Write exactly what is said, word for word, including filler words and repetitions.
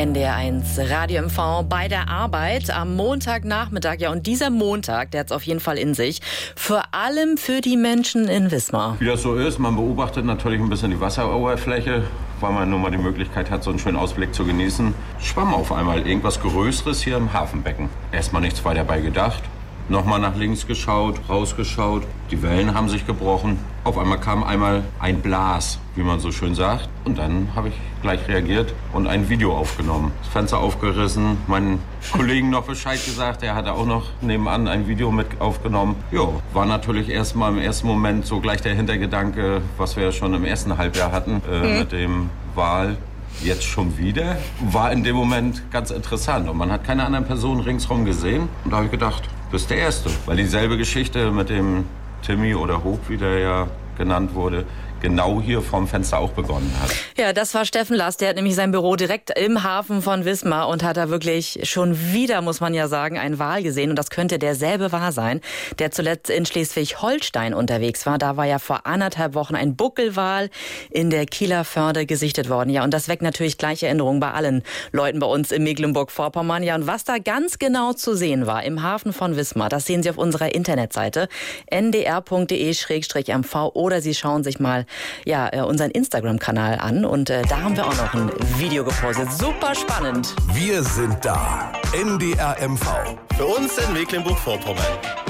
N D R eins Radio M V bei der Arbeit am Montagnachmittag. Ja, und dieser Montag, der hat es auf jeden Fall in sich. Vor allem für die Menschen in Wismar. Wie das so ist, man beobachtet natürlich ein bisschen die Wasseroberfläche, weil man nur mal die Möglichkeit hat, so einen schönen Ausblick zu genießen. Schwamm auf einmal irgendwas Größeres hier im Hafenbecken. Erstmal nichts weiter dabei gedacht. Nochmal nach links geschaut, rausgeschaut. Die Wellen haben sich gebrochen. Auf einmal kam einmal ein Blas, wie man so schön sagt. Und dann habe ich gleich reagiert und ein Video aufgenommen. Das Fenster aufgerissen, meinen Kollegen noch Bescheid gesagt. Der hatte auch noch nebenan ein Video mit aufgenommen. Ja, war natürlich erstmal im ersten Moment so gleich der Hintergedanke, was wir schon im ersten Halbjahr hatten, äh, mhm. mit dem Wal. Jetzt schon wieder? War in dem Moment ganz interessant. Und man hat keine anderen Personen ringsherum gesehen. Und da habe ich gedacht, du bist der Erste. Weil dieselbe Geschichte mit dem Timmy oder Hoch, wie der ja genannt wurde, genau hier vorm Fenster auch begonnen hat. Ja, das war Steffen Last. Der hat nämlich sein Büro direkt im Hafen von Wismar und hat da wirklich schon wieder, muss man ja sagen, einen Wal gesehen. Und das könnte derselbe Wal sein, der zuletzt in Schleswig-Holstein unterwegs war. Da war ja vor anderthalb Wochen ein Buckelwal in der Kieler Förde gesichtet worden. Ja, und das weckt natürlich gleiche Erinnerungen bei allen Leuten bei uns in Mecklenburg-Vorpommern. Ja, und was da ganz genau zu sehen war im Hafen von Wismar, das sehen Sie auf unserer Internetseite n d r punkt d e slash m v oder Sie schauen sich mal ja, unseren Instagram-Kanal an und äh, da haben wir auch noch ein Video gepostet. Super spannend. Wir sind da. N D R M V. Für uns in Mecklenburg-Vorpommern.